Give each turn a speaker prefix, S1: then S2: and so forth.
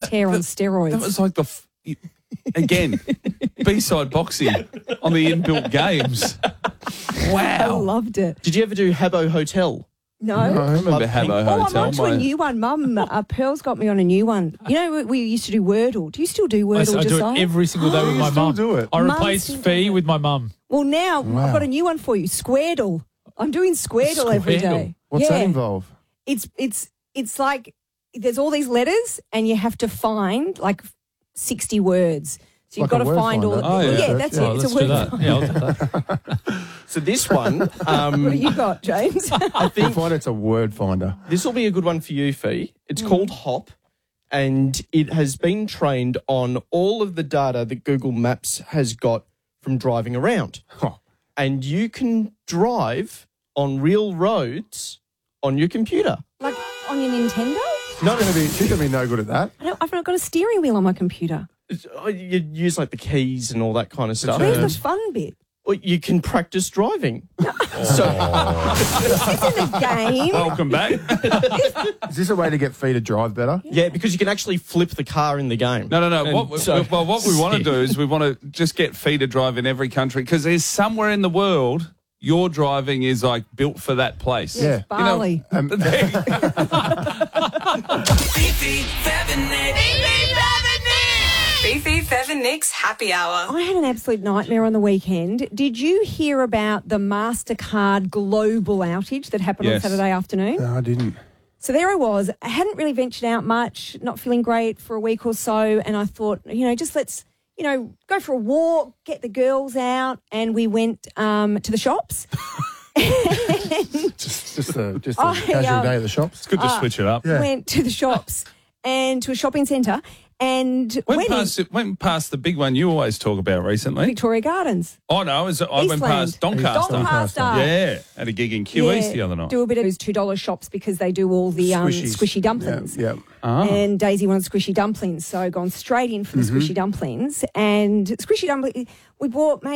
S1: tear on steroids.
S2: That was like again, B-side boxing on the inbuilt games.
S1: I
S2: Wow.
S1: loved it.
S3: Did you ever do Habbo Hotel?
S1: No.
S2: I remember Habbo
S1: Oh, I'm
S2: Hotel.
S1: on to a new one. Mum, Pearl's got me on a new one. You know, we used to do Wordle. Do you still do Wordle,
S4: I do
S1: Josiah?
S4: it every single day with my
S5: still
S4: mum.
S5: do it?
S4: I
S1: Mum
S4: replaced
S1: still
S4: Fee
S1: does it.
S4: with my mum.
S1: Well, now
S5: Wow.
S1: I've got a new one for you, Squaredle. I'm doing Squaredle every
S4: Squaredle?
S1: day.
S5: What's
S1: yeah.
S5: that involve?
S1: It's like there's all these letters and you have to find like 60 words. So you've
S5: Like
S1: got
S5: a
S1: to
S5: word
S1: find all.
S5: finder.
S2: Oh, yeah.
S1: Yeah, that's
S4: Oh,
S1: it. It's
S4: let's
S1: a
S4: do
S1: word.
S4: that. Yeah, I'll do that.
S3: So this one,
S1: What have you got, James?
S3: I
S5: I
S3: think
S5: find it's a word finder.
S3: this will be a good one for you, Fee. It's called Hop, and it has been trained on all of the data that Google Maps has got from driving around.
S5: Oh.
S3: And you can drive on real roads on your computer.
S1: Like on your Nintendo?
S5: She's going to be no good at that.
S1: I've not got a steering wheel on my computer.
S3: You use like the keys and all that kind of stuff.
S1: Where's the fun bit?
S3: Well, you can practice driving. So
S1: This isn't a game.
S2: Welcome back.
S5: Is this a way to get Fee to drive better?
S3: yeah, because you can actually flip the car in the game.
S2: No.
S3: And
S2: What
S3: so-
S2: we want to do is we want to just get Fee to drive in every country because there's somewhere in the world your driving is like built for that place.
S5: Yeah.
S1: Bali.
S6: Fifi, Fev and Nick's Happy Hour.
S1: I had an absolute nightmare on the weekend. Did you hear about the MasterCard global outage that happened on
S2: Yes.
S1: Saturday afternoon?
S5: No, I didn't.
S1: So there I was. I hadn't really ventured out much, not feeling great for a week or so. And I thought, just let's, go for a walk, get the girls out. And we went to the shops.
S5: Just a
S1: I,
S5: casual day at the shops.
S2: It's good to switch it up.
S5: Yeah.
S1: Went to the shops and to a shopping centre and
S2: Went
S1: went
S2: past the big one you always talk about recently.
S1: Victoria Gardens.
S2: Oh, no, I went
S1: Eastland.
S2: past Doncaster.
S1: Doncaster.
S2: Yeah, at a gig in Q East the other night.
S1: Do a bit of those $2 shops because they do all the
S5: Squishies.
S1: squishy dumplings.
S5: Yeah.
S1: And Daisy wanted squishy dumplings, so gone straight in for the squishy dumplings. And squishy dumplings, we bought